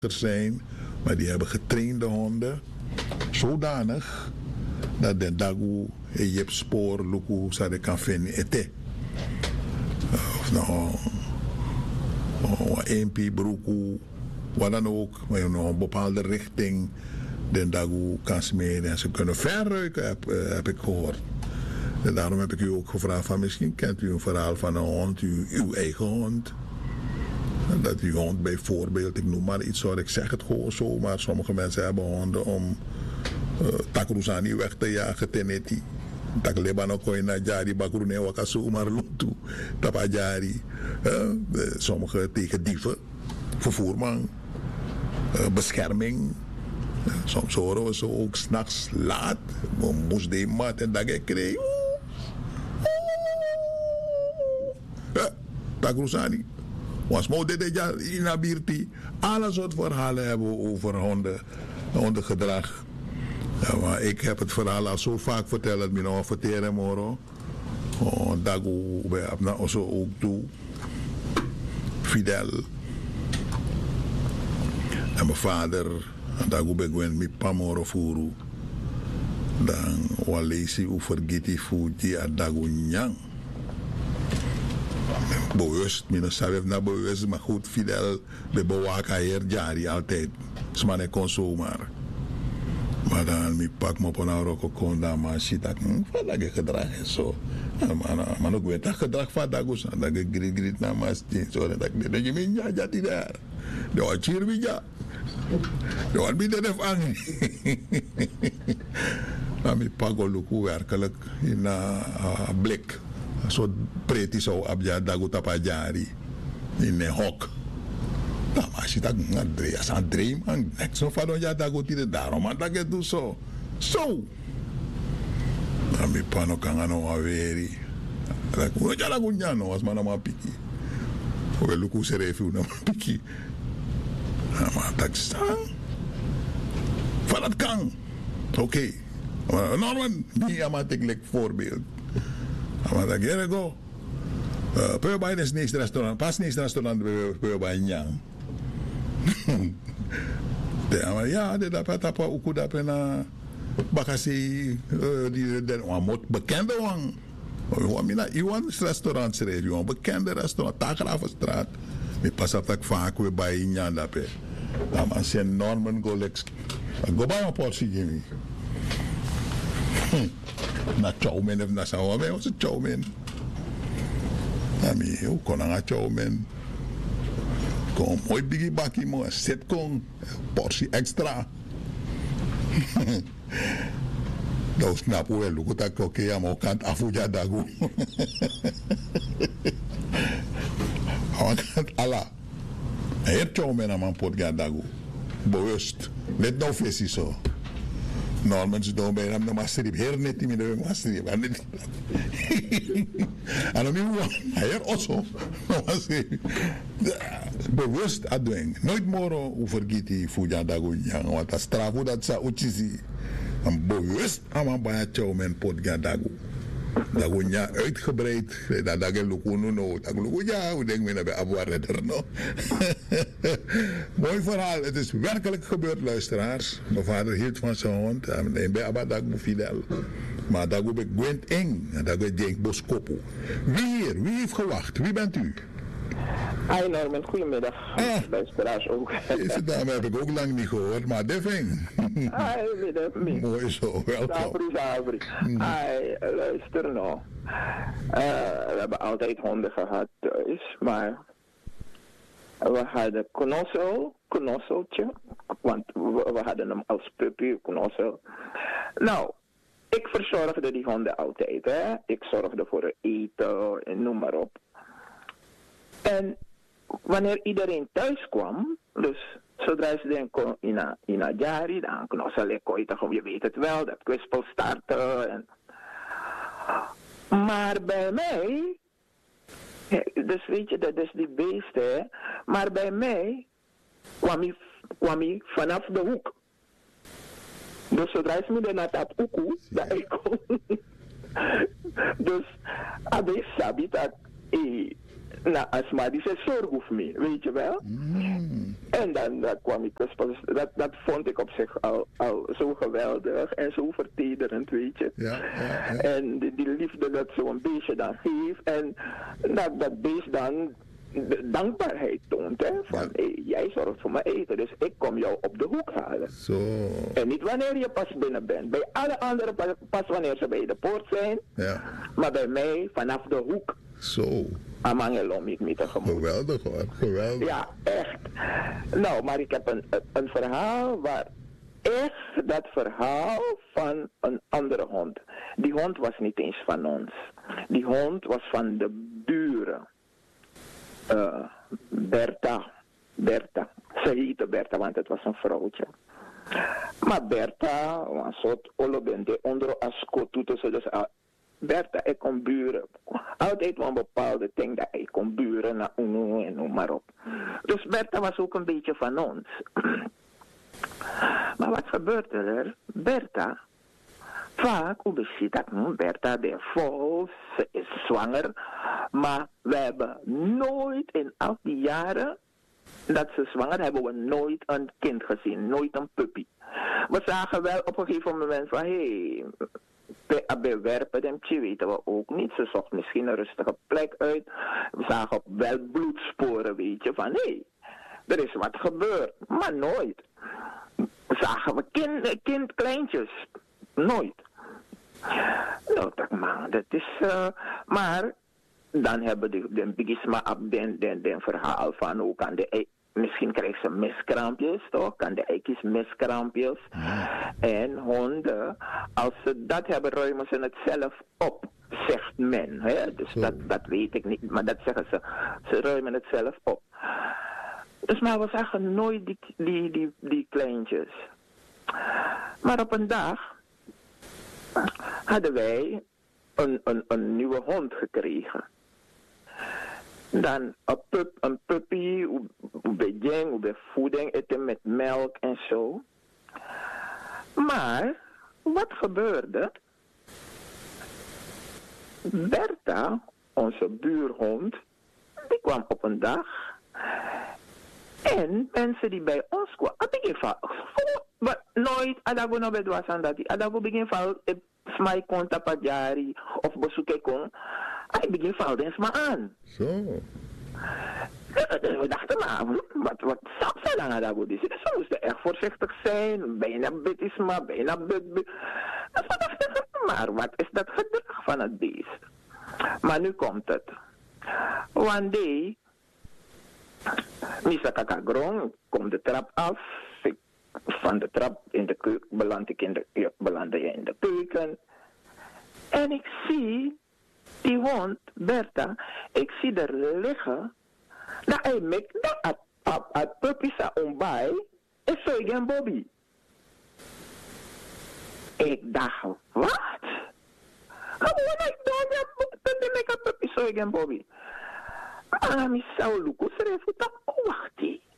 er zijn, maar die hebben getrainde honden. Zodanig dat de dagu je hebt spoor luku zou kan vinden ete. Of nou een MP broeku, wat dan ook, maar je nog een bepaalde richting de dagu kan smeren en ze kunnen verruiken, heb ik gehoord. En daarom heb ik u ook gevraagd van misschien kent u een verhaal van een hond, uw eigen hond. Dat uw hond bijvoorbeeld, ik noem maar iets hoor, ik zeg het gewoon zo, maar sommige mensen hebben honden om takruzani weg te jagen teneti. Tak lebano koi na jari bakrune wakasu maar luntu tapa jari. Sommige tegen dieven, vervoerman, bescherming. Soms horen we zo ook s'nachts laat, moest de mat en dat ik kreeg. Takruzani. Was mooi dit jaar in Abirti. Alle soort verhalen hebben we over hondengedrag. Ja, maar ik heb het verhaal al zo vaak verteld dat ik nog vertellen moro. Dagu bij zo ook doe. Fidel. En mijn vader, Dagu begwen met Pamoro Furu. Dan walesi u vergeti fuji a Dagu nyang. Bewust, minus sabef na bewust, maar goed, Fidel, bij bewaka hier jari altijd. Smane kon zomaar. Maar dan mi pak me op een roko kon daar maar shit dat wat dat ik gedrag is zo. Maar ook weet dat gedrag van dagus dat ik grit na mas zo dat ik dat je minja jati daar. De wat hier minja. De wat bieden de vang. Maar mi pak ook luku werkelijk in blik. Zo pretty zo abja dagu tapajari in een hok. Nou, maar als je dat gaat draaien, man, ik zo van ja, dat gaat hier daarom, maar dat gaat dus zo. Zo! Dan ben je nog aan een averi. Dat moet je dat goed doen, als man maar piki. Hoe wil ik ze review naar piki? Maar dat is dan. Van dat kan. Oké. Norman, niet aan het voorbeeld. Maar dat gaat go. Peu bij het Snees restaurant, pas Snees restaurant peu bij Nyang. Ja, de dapat apa uku dapat na bakasi die den wat bekende wang. Wamina Iwan restaurant schreef je, een bekende restaurant, Tagravenstraat. Ik pas op dat vaak weer bij Nyang dapat. Dan als je Norman Golex, go bij een portie Jimmy. Na chowmen of na sawa, was het chowmen. Nami, hoe kon een chowmen? Kom, mooi biggie bakkie, mooi sitcom, portie extra. Nou snap je wel, hoe dat oké, ja, maar kant afuja dagu. Kant ala. Hier chowmen aan mijn pot ga dagu. Bewust. Let nou visie zo. Normaal ze doen bij hem de masterip. Hier net niet meer de masterip. En dan hier also. Bewust doen. Nooit meer vergeet die fuja dagu. Want dat straf dat ze uitzien. En bewust aan mijn baantje mijn pot gaan dagu. Dagu ja uitgebreid. Dat dagu lukuno no. Dagu lukuno ja. Hoe denk je nou bij Abu Redder no? Mooi verhaal. Het is werkelijk gebeurd, luisteraars. Mijn vader hield van zijn hond. En bij Abba Dagu Fidel. Maar Dagu bij Gwent Eng. En Dagu Denk Boskopo. Wie hier? Wie heeft gewacht? Wie bent u? Hi Norman, goedemiddag. Luisteraars ook. Deze dame heb ik ook lang niet gehoord, maar Deving. Hi, middag. Mooi zo, welkom. Sabri. Hi, luister nou. We hebben altijd honden gehad thuis, maar we hadden Knosseltje, want we hadden hem als puppy, Knossel. Nou, ik verzorgde die honden altijd, hè. Ik zorgde voor het eten en noem maar op. En wanneer iedereen thuis kwam, dus zodra ze denken in een jari, dan Knossel ik ooit, je weet het wel, dat kwispel starten. En... Maar bij mij, dus weet je, dat is die beesten, maar bij mij kwam hij vanaf de hoek. Dus zodra ze me naar dat hoek, dat ik kom. Dus, abe sabi dat, Nou, Asma die zei, zorg hoeft me, weet je wel. En dan kwam ik dus pas, dat vond ik op zich al zo geweldig en zo vertederend, weet je. Ja. En die liefde dat zo'n beestje dan geeft en dat beest dan de dankbaarheid toont, hè. Van, hey, jij zorgt voor mijn eten, dus ik kom jou op de hoek halen. Zo. En niet wanneer je pas binnen bent. Bij alle anderen pas wanneer ze bij de poort zijn. Ja. Maar bij mij vanaf de hoek. Zo. Amangelom niet meer tegemoet. Geweldig hoor, geweldig. Ja, echt. Nou, maar ik heb een verhaal waar echt dat verhaal van een andere hond. Die hond was niet eens van ons. Die hond was van de buren. Bertha. Ze heette Bertha, want het was een vrouwtje. Maar Bertha was een soort olobende onder asko tussen. Dus Bertha, ik kom buren. Altijd een bepaalde ding dat ik kom buren naar Uno en noem maar op. Dus Bertha was ook een beetje van ons. Maar wat gebeurde er? Bertha, vaak, hoe beziet dat? Bertha de vol, ze is zwanger. Maar we hebben nooit in al die jaren dat ze zwanger hebben we nooit een kind gezien. Nooit een puppy. We zagen wel op een gegeven moment van, hé, bij werpendempje weten we ook niet. Ze zocht misschien een rustige plek uit. We zagen wel bloedsporen, weet je, van hé, er is wat gebeurd. Maar nooit. Zagen we kleintjes. Nooit. Nou, dat man, dat is, maar dan hebben de bigisma op den verhaal van ook aan de misschien krijgen ze miskrampjes, toch? Aan de eikjes miskrampjes. En honden, als ze dat hebben, ruimen ze het zelf op, zegt men. Hè? Dus dat weet ik niet, maar dat zeggen ze. Ze ruimen het zelf op. Dus maar we zagen nooit die kleintjes. Maar op een dag hadden wij een nieuwe hond gekregen. Dan een puppy, bij jeng, bij voeding eten met melk en zo. Maar, wat gebeurde? Bertha, onze buurhond, die kwam op een dag. En mensen die bij ons kwamen, nooit, adago no bedwas aan dat. Adago begin val, smai konta pajari, of bezoeken kon. Hij begint fouten maar aan. Zo. We dachten maar, wat zou ze dan aan dat doen? Dus we moesten echt voorzichtig zijn, bijna bitisma, bijna bit. Dus we dachten, maar wat is dat gedrag van het beest? Maar nu komt het. One day, Misa Kakagrong komt de trap af. Van de trap in de keuken belandde je in de keuken. En ik zie die hond, Bertha, ik zie er liggen. Dat hij met dat puppy sa ontbij, is zo geen Bobby. Ik dacht, wat? Gewoon ik doe dat puppy zo geen Bobby. Maar ik zou Lucas even dat wacht.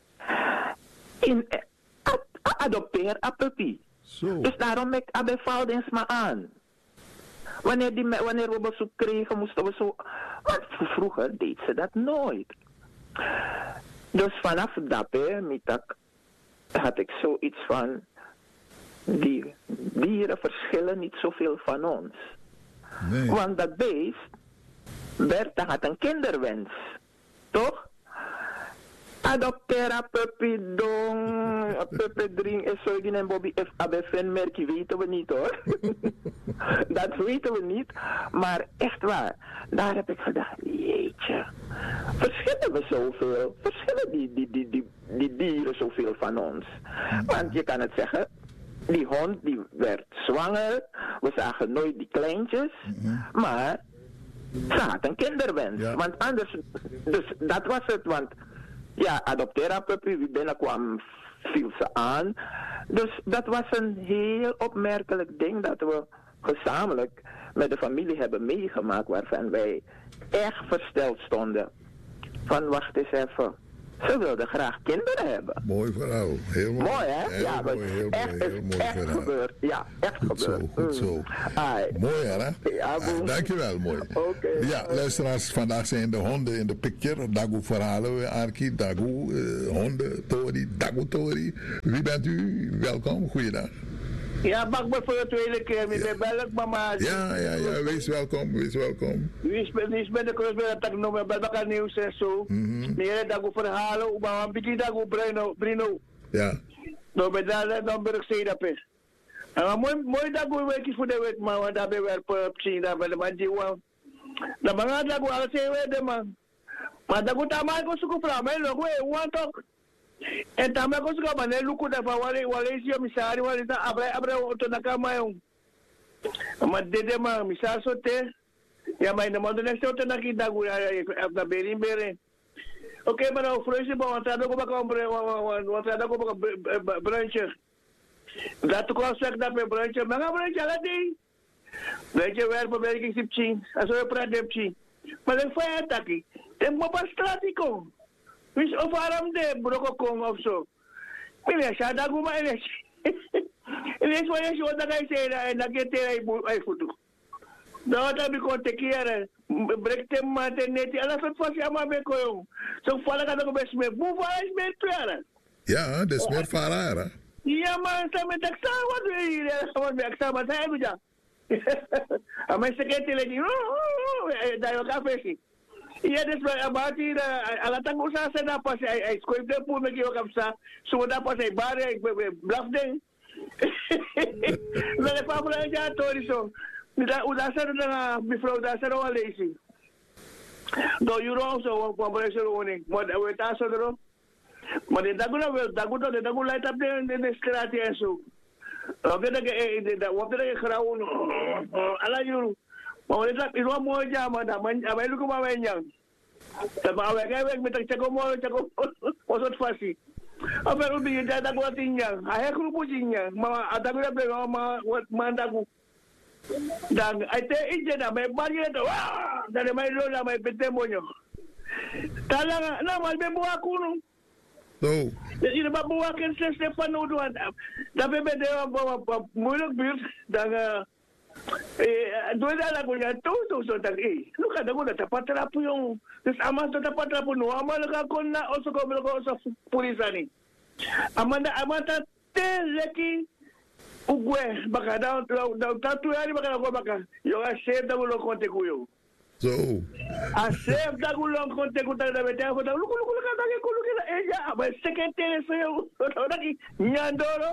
Adopteer een puppy. Zo. Dus daarom ik fout eens maar aan. Wanneer we bezoek kregen, moesten we zo. Want vroeger deed ze dat nooit. Dus vanaf dat middag had ik zoiets van. Die dieren verschillen niet zoveel van ons. Nee. Want dat beest, Bertha had een kinderwens. Toch? Adoptera puppy dong, puppy drink is zo en Bobby F. Abefen merkie weten we niet hoor. Dat weten we niet, maar echt waar. Daar heb ik gedacht, jeetje, verschillen we zoveel? Verschillen die dieren zoveel van ons? Want je kan het zeggen, die hond die werd zwanger, we zagen nooit die kleintjes, maar ze had een kinderwens. Ja. Want anders, dus dat was het, want ja, adoptera puppy, wie binnenkwam, viel ze aan. Dus dat was een heel opmerkelijk ding dat we gezamenlijk met de familie hebben meegemaakt, waarvan wij echt versteld stonden. Van wacht eens even, Ze wilden graag kinderen hebben. Mooi verhaal. Heel mooi. Mooi, hè? Heel Ja, mooi, maar heel echt, mooi, heel mooi echt verhaal. gebeurd. Ja, echt Goed gebeurd. zo, goed zo. Ai. Mooi, hè? Ja, boem. Dankjewel, mooi. Oké. Ja, luisteraars, vandaag zijn de honden in de picture. Dagu verhalen, Arki, Dagu, honden, Tori, Dagu Tori. Wie bent u? Welkom, goeiedag. Ja, mag me voor de tweede keer met bellen, mama. Ja, wees welkom, wees welkom. Wie is met de kurs bij dat noemen, bij elkaar nieuws en zo. Meer dan verhalen, maar een beetje dan Bruno. Ja. Nou, bij dat dan ben ik zeer dat is. En mooi dat we werken voor de wet, man, want dat ben we zien, dat ben we die wel. Dan ben ik dat we alles zeggen, man. Maar dat moet allemaal ook zoeken van mij, nog we want ook. En dan ben ik ook zoeken van mij, look dat van wat is je misari, wat is dat, abra, to nakama yung. Maar dit man, misari sote. Ja, maar in de maand next sote nakita ko na berin. Oké, maar nou, vreugde, want dat ook ook een brandje. Dat ook al zeg dat we brandje, maar een brandje, dat ding. Brandje werpen, werk ik zien, als we praten zien. Maar dan ga je taki. Dan moet je stratico. Wist of waarom de broko kom of zo. Meneer, ja, dat moet maar eens. En is wat je zo dat hij zei, en dat je tegen hij voet. Nou, dat heb ik ook te keren. Breek hem maar ten net. En dat is vast jammer bij koyong. Zo vallen kan ook best meer. Hoe vallen is meer klaren? Ja, dat is meer verhaal. Ja, maar ze met examen wat wil je hier? Wat met examen zijn we ja. En mijn secretaris die, daar je elkaar feestje. Ja, dus bij Abati, alatang usaha sa napas ay script na po nag-iwag sa so napas ay bare bluff din. Dale pa pala dyan to so. Udasa na before udasa na lazy. Do you know so collaboration owning. Mo we taso do. Mo de dagu light up de strati so. Okay da what de kharaun ala yuru. Mau lihat itu mau aja, mana abang lu kemana yang? Tapi awak kan minta cakap posot fasi. Apa lu dia dah tak buat tinggal. Ayah aku pujinya, mama ada aku dah beli mama manda aku. Dan itu ije dah, banyak dah. Wah, dari main lo dah main petemonyo. Talang, nama ibu aku nu. Oh. Jadi bawa buakan Stefan uduan. Tapi beda bawa mulut bir dan doon na ko niya, so tagi. Luka na ko na, tapat na po yung, tapos ama sa tapat na po, no, ama na ko na, o ko sa pulisa ni. Ama ta, leki, ugwe, baka daw, tatuyari baka ako baka, yung asep na gulong konti ko yung. So. Asep na gulong konti ko tayo na betya ko, luko ka tagi ko, luko na, ya, ama, sekretary sa yung, naki, nyandoro.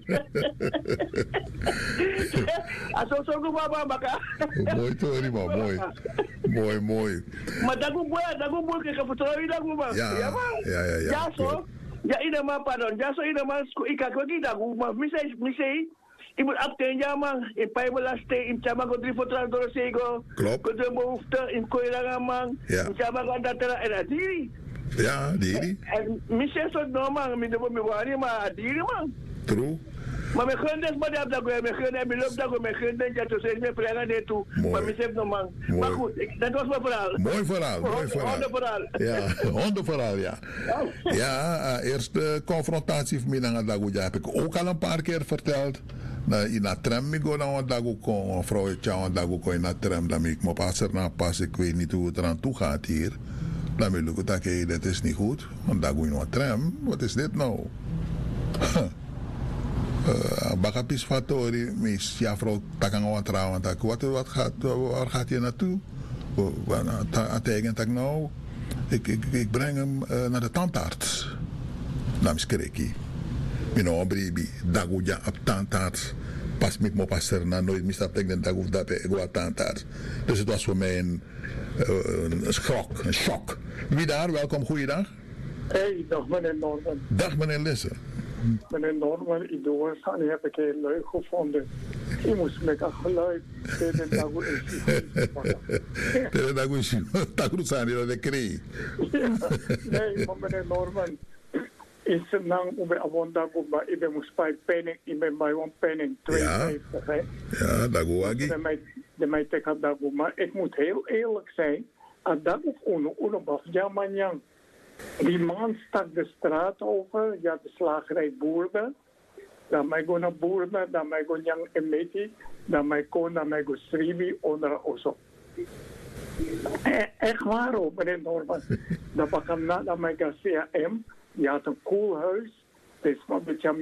Asosor ko ba baka? Mooi Tori, man, mooi. Maar dagu boy ke kaputoi dagu ba? Ja. Jaso. Ja ina ma pardon. Jaso ina ma ika ko kita dagu ma misei. Ibu apten jama in paibela stay in chama ko trifotra doro sego. Klopt. Ko de behoefte in koira mang. In chama ko datera era diri. Ja, diri. En misei so normal mi de mi wani ma diri man. True. Maar mijn gundes maar dat ik mijn gundes en mijn loop dat ik mijn gundes ja to zeggen vragen dit toe maar mijn zegt nog man maar goed dat was mijn verhaal. Mooi verhaal. Ja, hondenverhaal ja. Ja, eerste confrontatie van mij heb ik ook al een paar keer verteld. In de tram ik go dan dago kon een vrouwtje aan dago kon in de tram dan ik me pas erna pas ik weet niet hoe het eraan toe gaat hier. Dan wil ik dat dat is niet goed want dago in een tram wat is dit nou? Bakapis Fatori, mis ja vrouw takang trouwen tak waar gaat je naartoe? Tegen tak nou, ik breng hem naar de tandarts. Namens Kreki. Mino bribi daguja op tandarts. Pas met me passer na nooit misstap tegen dagu dat ik wat tandarts. Dus het was voor mij een schok, een shock. Wie daar? Welkom, goeiedag. Hey, dag meneer Norman. Dag meneer Lisse. Meneer Norman, ik doe het aan, die heb ik heel leuk gevonden. Je moest met een geluid tegen Dago tegen Dago Dago zijn die dat ik kreeg. Nee, maar meneer Norman, is het nou bij Avon Dago, maar ik ben moest bij penning, ik ben bij een penning 52, hè? Ja, Dago Agi. De mij Dago, maar ik moet heel eerlijk zijn, aan Dago Uno Baf Jamanyang. Die man stak de straat over, ja, de slagerij Boerden. Dan mij go naar Boerden, dan mij go Nyang Emeti, dan mij kon, dan mij go Sribi onder Oso. Echt waar hoor, meneer Norman. Dan pak hem na, dan mij ga CAM, die had een koelhuis. Het is maar een beetje